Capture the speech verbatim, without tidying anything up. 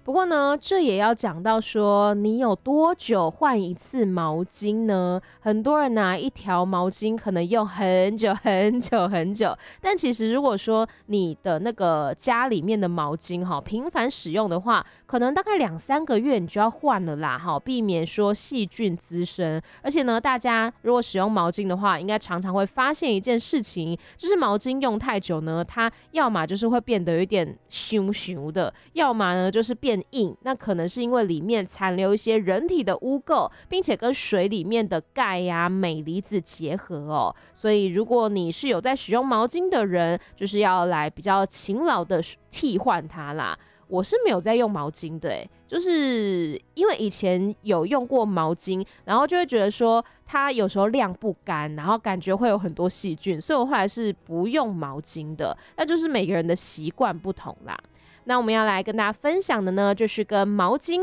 不过呢，这也要讲到说，你有多久换一次毛巾呢？很多人拿一条毛巾可能用很久很久很久，但其实如果说你的那个家里面的毛巾哈，频繁使用的话，可能大概两三个月你就要换了啦，哈，避免说细菌滋生。而且呢，大家如果使用毛巾的话，应该常常会发现一件事情，就是毛巾用太久呢，它要么就是会变得有一点咻咻的，要么呢就是变硬，那可能是因为里面残留一些人体的污垢，并且跟水里面的钙呀、镁离子结合哦。所以如果你是有在使用毛巾的人，就是要来比较勤劳的替换它啦。我是没有在用毛巾的、欸，就是因为以前有用过毛巾，然后就会觉得说它有时候晾不干，然后感觉会有很多细菌，所以我后来是不用毛巾的。那就是每个人的习惯不同啦。那我们要来跟大家分享的呢，就是跟毛巾